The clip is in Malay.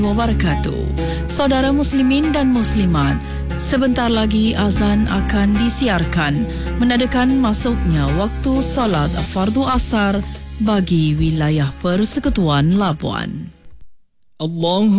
wabarakatuh. Saudara muslimin dan muslimat, sebentar lagi azan akan disiarkan menandakan masuknya waktu salat fardu asar bagi wilayah Persekutuan Labuan. Allah